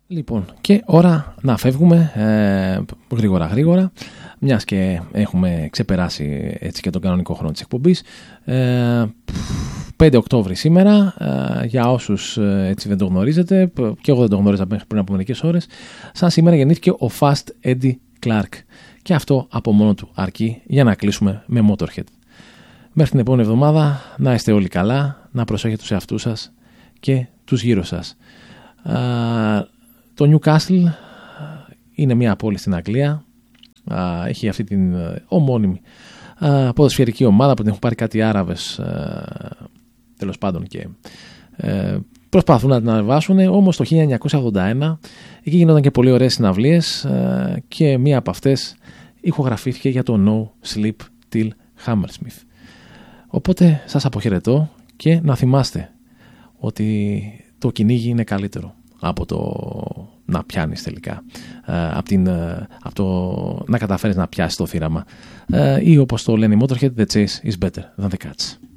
Λοιπόν, και ώρα να φεύγουμε γρήγορα, μιας και έχουμε ξεπεράσει έτσι και τον κανονικό χρόνο της εκπομπής. 5 Οκτώβρη σήμερα, για όσους έτσι δεν το γνωρίζετε, και εγώ δεν το γνώριζα πριν από μερικές ώρες, σαν σήμερα γεννήθηκε ο Fast Eddie Clarke. Και αυτό από μόνο του αρκεί για να κλείσουμε με Motorhead. Μέχρι την επόμενη εβδομάδα να είστε όλοι καλά, να προσέχετε τους εαυτούς σας και τους γύρω σας. Το Newcastle είναι μια πόλη στην Αγγλία, έχει αυτή την ομώνυμη ποδοσφαιρική ομάδα που την έχουν πάρει κάτι Άραβες τέλος πάντων και προσπαθούν να την ανεβάσουν. Όμως το 1981 εκεί γινόταν και πολύ ωραίες συναυλίες και μία από αυτές ηχογραφήθηκε για το No Sleep Till Hammersmith. Οπότε σας αποχαιρετώ και να θυμάστε ότι το κυνήγι είναι καλύτερο από το να πιάνεις τελικά, από το να καταφέρεις να πιάσεις το θύραμα, ή όπως το λένε οι Motorhead, the chase is better than the catch.